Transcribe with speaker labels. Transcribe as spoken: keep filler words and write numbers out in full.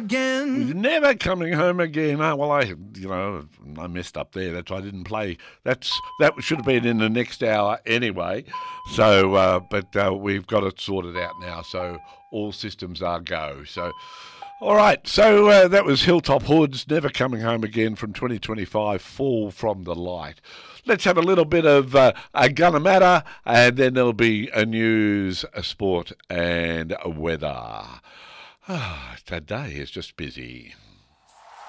Speaker 1: again.
Speaker 2: Never coming home again. Oh, well, I, you know, I messed up there. That's why I didn't play. That's that should have been in the next hour anyway. So, uh, but uh, we've got it sorted out now. So all systems are go. So, all right. So uh, that was Hilltop Hoods, Never Coming Home Again from twenty twenty-five. Fall from the Light. Let's have a little bit of uh, a Gonna Matter, and then there'll be a news, a sport, and a weather. Ah, today is just busy.